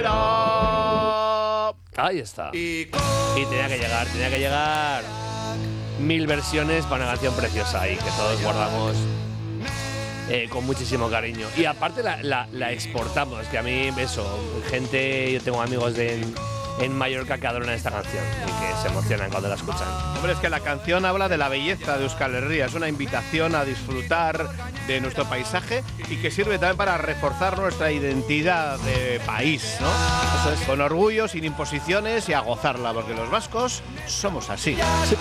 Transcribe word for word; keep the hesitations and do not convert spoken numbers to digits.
Ahí está. Y tenía que llegar, tenía que llegar. Mil versiones para una canción preciosa y que todos guardamos eh, con muchísimo cariño. Y aparte la, la, la exportamos, que a mí, eso, gente, yo tengo amigos de, en, en Mallorca que adoran esta canción y que se emocionan cuando la escuchan. Hombre, es que la canción habla de la belleza de Euskal Herria, es una invitación a disfrutar de nuestro paisaje y que sirve también para reforzar nuestra identidad de país, ¿no? Eso es, con orgullo, sin imposiciones y a gozarla, porque los vascos somos así.